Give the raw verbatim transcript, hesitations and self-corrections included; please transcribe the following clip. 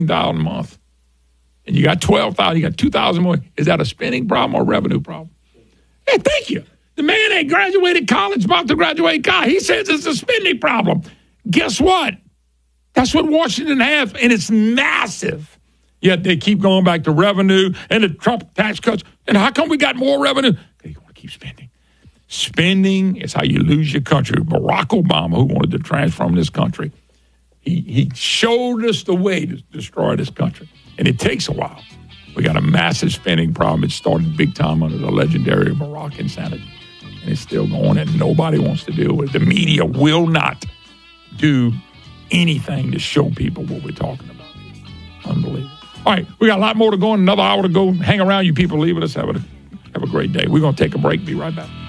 dollars a month, and you got twelve thousand, you got two thousand more. Is that a spending problem or a revenue problem? Hey, thank you. The man ain't graduated college, about to graduate college. He says it's a spending problem. Guess what? That's what Washington has, and it's massive. Yet they keep going back to revenue and the Trump tax cuts. And how come we got more revenue? They want to keep spending. Spending is how you lose your country. Barack Obama, who wanted to transform this country, he, he showed us the way to destroy this country. And it takes a while. We got a massive spending problem. It started big time under the legendary Barack insanity. And it's still going, and nobody wants to deal with it. The media will not do anything to show people what we're talking about. Unbelievable. All right, we got a lot more to go and another hour to go. Hang around, you people leaving us. Have a, have a great day. We're going to take a break. Be right back.